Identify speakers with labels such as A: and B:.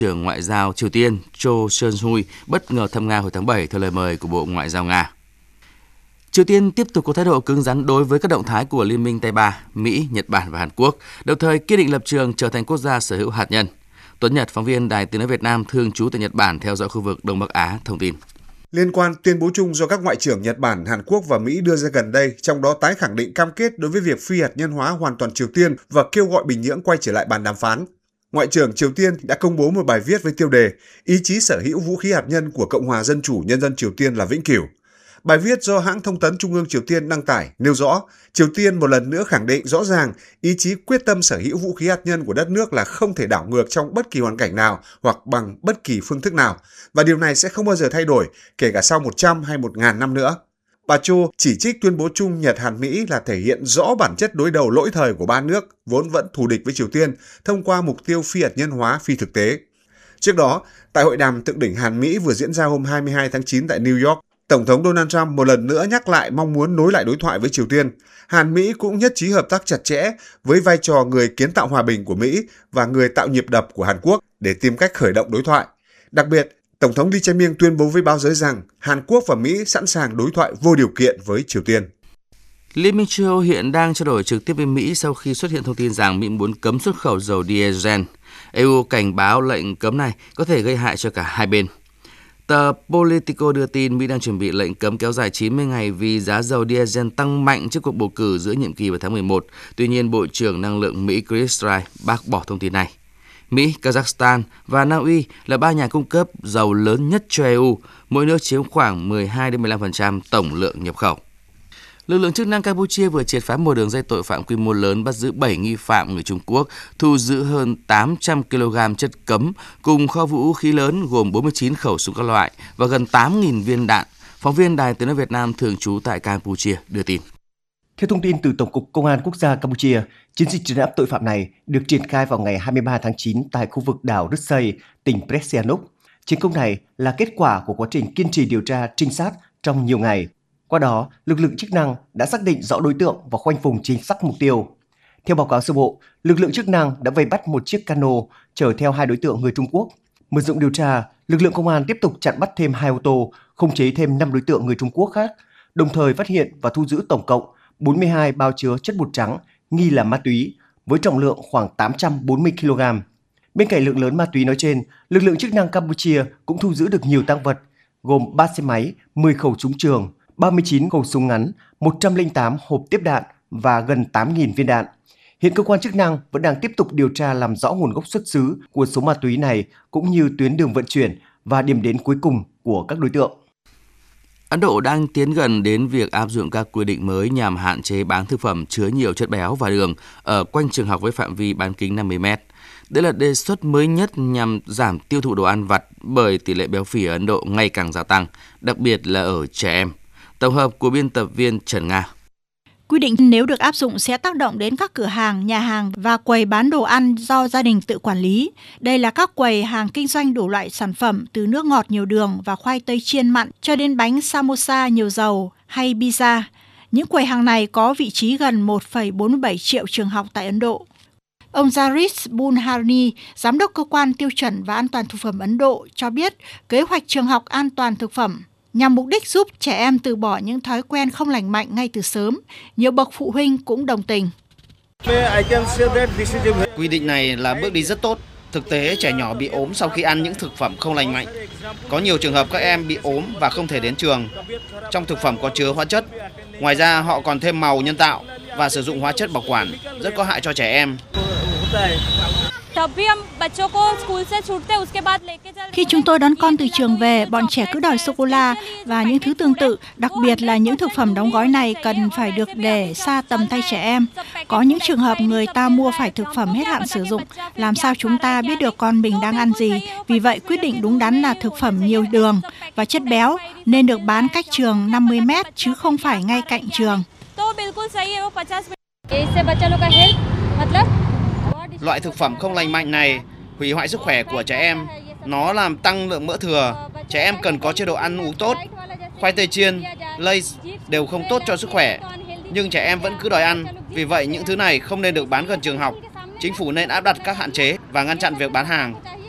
A: Trưởng Ngoại giao Triều Tiên Cho Seon-hui bất ngờ thăm Nga hồi tháng 7 theo lời mời của Bộ Ngoại giao Nga. Triều Tiên tiếp tục có thái độ cứng rắn đối với các động thái của Liên minh Tây Ba, Mỹ, Nhật Bản và Hàn Quốc, đồng thời kiên định lập trường trở thành quốc gia sở hữu hạt nhân. Tuấn Nhật, phóng viên Đài Tiếng nói Việt Nam thường trú tại Nhật Bản theo dõi khu vực Đông Bắc Á thông tin.
B: Liên quan tuyên bố chung do các ngoại trưởng Nhật Bản, Hàn Quốc và Mỹ đưa ra gần đây, trong đó tái khẳng định cam kết đối với việc phi hạt nhân hóa hoàn toàn Triều Tiên và kêu gọi Bình Nhưỡng quay trở lại bàn đàm phán. Ngoại trưởng Triều Tiên đã công bố một bài viết với tiêu đề "Ý chí sở hữu vũ khí hạt nhân của Cộng hòa Dân chủ Nhân dân Triều Tiên là vĩnh cửu". Bài viết do hãng thông tấn Trung ương Triều Tiên đăng tải nêu rõ, Triều Tiên một lần nữa khẳng định rõ ràng ý chí quyết tâm sở hữu vũ khí hạt nhân của đất nước là không thể đảo ngược trong bất kỳ hoàn cảnh nào hoặc bằng bất kỳ phương thức nào, và điều này sẽ không bao giờ thay đổi, kể cả sau 100 hay 1.000 năm nữa. Bà Cho chỉ trích tuyên bố chung Nhật-Hàn-Mỹ là thể hiện rõ bản chất đối đầu lỗi thời của ba nước vốn vẫn thù địch với Triều Tiên thông qua mục tiêu phi hạt nhân hóa phi thực tế. Trước đó, tại hội đàm thượng đỉnh Hàn-Mỹ vừa diễn ra hôm 22 tháng 9 tại New York, Tổng thống Donald Trump một lần nữa nhắc lại mong muốn nối lại đối thoại với Triều Tiên. Hàn-Mỹ cũng nhất trí hợp tác chặt chẽ với vai trò người kiến tạo hòa bình của Mỹ và người tạo nhịp đập của Hàn Quốc để tìm cách khởi động đối thoại. Đặc biệt, Tổng thống Lee Jae-myung tuyên bố với báo giới rằng Hàn Quốc và Mỹ sẵn sàng đối thoại vô điều kiện với Triều Tiên.
A: Liên minh châu Âu hiện đang trao đổi trực tiếp với Mỹ sau khi xuất hiện thông tin rằng Mỹ muốn cấm xuất khẩu dầu diesel. EU cảnh báo lệnh cấm này có thể gây hại cho cả hai bên. Tờ Politico đưa tin Mỹ đang chuẩn bị lệnh cấm kéo dài 90 ngày vì giá dầu diesel tăng mạnh trước cuộc bầu cử giữa nhiệm kỳ vào tháng 11. Tuy nhiên, Bộ trưởng Năng lượng Mỹ Chris Wright bác bỏ thông tin này. Mỹ, Kazakhstan và Na Uy là ba nhà cung cấp dầu lớn nhất cho EU, mỗi nước chiếm khoảng 12-15% tổng lượng nhập khẩu. Lực lượng chức năng Campuchia vừa triệt phá một đường dây tội phạm quy mô lớn, bắt giữ 7 nghi phạm người Trung Quốc, thu giữ hơn 800 kg chất cấm cùng kho vũ khí lớn gồm 49 khẩu súng các loại và gần 8.000 viên đạn. Phóng viên Đài Tiếng nói Việt Nam thường trú tại Campuchia đưa tin.
C: Theo thông tin từ Tổng cục Công an Quốc gia Campuchia, chiến dịch trấn áp tội phạm này được triển khai vào ngày 23 tháng 9 tại khu vực đảo Đất Xây, tỉnh Sihanouk. Chiến công này là kết quả của quá trình kiên trì điều tra trinh sát trong nhiều ngày. Qua đó, lực lượng chức năng đã xác định rõ đối tượng và khoanh vùng chính xác mục tiêu. Theo báo cáo sơ bộ, lực lượng chức năng đã vây bắt một chiếc cano chở theo 2 đối tượng người Trung Quốc. Mở rộng điều tra, lực lượng công an tiếp tục chặn bắt thêm 2 ô tô, khống chế thêm 5 đối tượng người Trung Quốc khác, đồng thời phát hiện và thu giữ tổng cộng 42 bao chứa chất bột trắng nghi là ma túy với trọng lượng khoảng 840 kg. Bên cạnh lượng lớn ma túy nói trên, lực lượng chức năng Campuchia cũng thu giữ được nhiều tang vật gồm 3 xe máy, 10 khẩu súng trường, 39 khẩu súng ngắn, 108 hộp tiếp đạn và gần 8.000 viên đạn. Hiện cơ quan chức năng vẫn đang tiếp tục điều tra làm rõ nguồn gốc xuất xứ của số ma túy này cũng như tuyến đường vận chuyển và điểm đến cuối cùng của các đối tượng.
A: Ấn Độ đang tiến gần đến việc áp dụng các quy định mới nhằm hạn chế bán thực phẩm chứa nhiều chất béo và đường ở quanh trường học với phạm vi bán kính 50 m. Đây là đề xuất mới nhất nhằm giảm tiêu thụ đồ ăn vặt bởi tỷ lệ béo phì ở Ấn Độ ngày càng gia tăng, đặc biệt là ở trẻ em. Tổng hợp của biên tập viên Trần Nga.
D: Quy định nếu được áp dụng sẽ tác động đến các cửa hàng, nhà hàng và quầy bán đồ ăn do gia đình tự quản lý. Đây là các quầy hàng kinh doanh đủ loại sản phẩm từ nước ngọt nhiều đường và khoai tây chiên mặn cho đến bánh samosa nhiều dầu hay pizza. Những quầy hàng này có vị trí gần 1,47 triệu trường học tại Ấn Độ. Ông Jaris Bunharni, Giám đốc Cơ quan Tiêu chuẩn và An toàn Thực phẩm Ấn Độ cho biết kế hoạch trường học an toàn thực phẩm nhằm mục đích giúp trẻ em từ bỏ những thói quen không lành mạnh ngay từ sớm. Nhiều bậc phụ huynh cũng đồng tình.
E: Quy định này là bước đi rất tốt. Thực tế, trẻ nhỏ bị ốm sau khi ăn những thực phẩm không lành mạnh. Có nhiều trường hợp các em bị ốm và không thể đến trường. Trong thực phẩm có chứa hóa chất. Ngoài ra, họ còn thêm màu nhân tạo và sử dụng hóa chất bảo quản, rất có hại cho trẻ em.
D: Khi chúng tôi đón con từ trường về, bọn trẻ cứ đòi sô-cô-la và những thứ tương tự, đặc biệt là những thực phẩm đóng gói này cần phải được để xa tầm tay trẻ em. Có những trường hợp người ta mua phải thực phẩm hết hạn sử dụng, làm sao chúng ta biết được con mình đang ăn gì? Vì vậy, quyết định đúng đắn là thực phẩm nhiều đường và chất béo nên được bán cách trường 50 m chứ không phải ngay cạnh trường.
E: Loại thực phẩm không lành mạnh này hủy hoại sức khỏe của trẻ em. Nó làm tăng lượng mỡ thừa. Trẻ em cần có chế độ ăn uống tốt. Khoai tây chiên, Lay's đều không tốt cho sức khỏe. Nhưng trẻ em vẫn cứ đòi ăn. Vì vậy những thứ này không nên được bán gần trường học. Chính phủ nên áp đặt các hạn chế và ngăn chặn việc bán hàng.